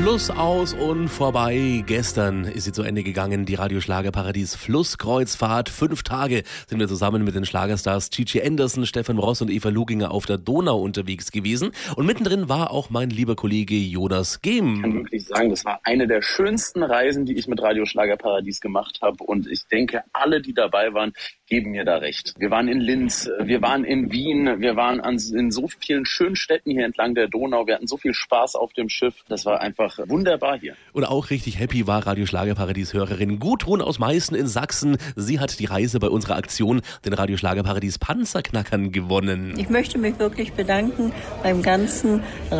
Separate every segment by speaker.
Speaker 1: Schluss aus und vorbei. Gestern ist sie zu Ende gegangen, die Radio-Schlagerparadies Flusskreuzfahrt. 5 Tage sind wir zusammen mit den Schlagerstars Gigi Anderson, Stefan Ross und Eva Luginger auf der Donau unterwegs gewesen. Und mittendrin war auch mein lieber Kollege Jonas Gehm.
Speaker 2: Ich kann wirklich sagen, das war eine der schönsten Reisen, die ich mit Radio-Schlagerparadies gemacht habe. Und ich denke, alle, die dabei waren, geben mir da recht. Wir waren in Linz, wir waren in Wien, wir waren in so vielen schönen Städten hier entlang der Donau. Wir hatten so viel Spaß auf dem Schiff. Das war einfach wunderbar hier.
Speaker 1: Und auch richtig happy war Radio-Schlagerparadies-Hörerin Gudrun aus Meißen in Sachsen. Sie hat die Reise bei unserer Aktion, den Radio-Schlagerparadies Panzerknackern, gewonnen.
Speaker 3: Ich möchte mich wirklich bedanken beim ganzen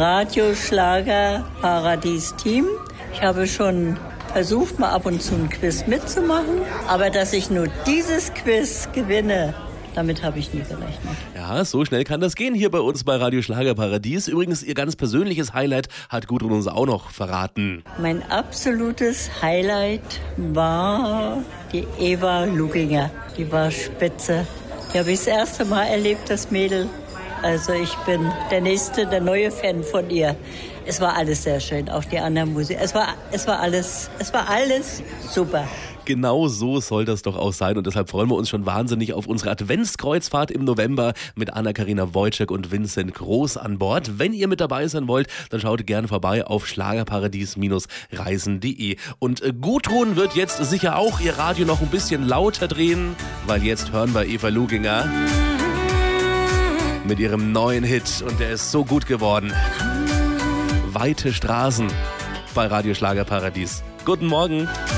Speaker 3: Radio-Schlagerparadies-Team. Ich habe schon versucht, mal ab und zu ein Quiz mitzumachen. Aber dass ich nur dieses Quiz gewinne, damit habe ich nie gerechnet.
Speaker 1: Ja, so schnell kann das gehen hier bei uns bei Radio Schlagerparadies. Übrigens, ihr ganz persönliches Highlight hat Gudrun uns auch noch verraten.
Speaker 3: Mein absolutes Highlight war die Eva Luginger. Die war spitze. Die habe ich das erste Mal erlebt, das Mädel. Also ich bin der neue Fan von ihr. Es war alles sehr schön, auch die anderen Musik. Es war alles super.
Speaker 1: Genau so soll das doch auch sein und deshalb freuen wir uns schon wahnsinnig auf unsere Adventskreuzfahrt im November mit Anna-Karina Wojcik und Vincent Groß an Bord. Wenn ihr mit dabei sein wollt, dann schaut gerne vorbei auf schlagerparadies-reisen.de. Und Gudrun wird jetzt sicher auch ihr Radio noch ein bisschen lauter drehen, weil jetzt hören wir Eva Luginger mit ihrem neuen Hit und der ist so gut geworden. Weite Straßen bei Radio Schlagerparadies. Guten Morgen.